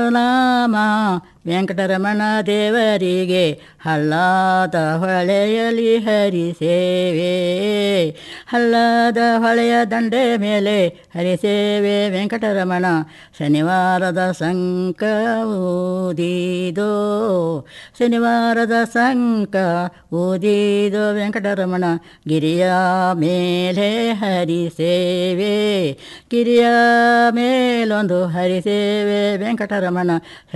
ನಾಮ ವೆಂಕಟರಮಣ ದೇವರಿಗೆ ಹಳ್ಳದ ಹೊಳೆಯಲಿ ಹರಿಸೇವೆ ಹಳ್ಳದ ಹೊಳೆಯ ದಂಡೆ ಮೇಲೆ ಹರಿಸೇವೆ ವೆಂಕಟರಮಣ ಶನಿವಾರದ ಸಂಕ ಊದಿದೋ ಶನಿವಾರದ ಸಂಕ ಊದಿದೋ ವೆಂಕಟರಮಣ ಗಿರಿಯ ಮೇಲೆ ಹರಿಸೇವೆ ಗಿರಿಯ ಮೇಲೊಂದು ಹರಿಸೇವೆ ವೆಂಕಟರಮಣ